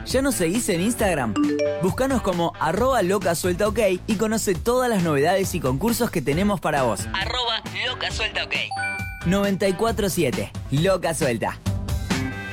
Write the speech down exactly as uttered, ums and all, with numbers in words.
¿Ya nos seguís en Instagram? Búscanos como arroba loca suelta ok y conoce todas las novedades y concursos que tenemos para vos. Arroba loca suelta ok. noventa y cuatro siete, Loca Suelta.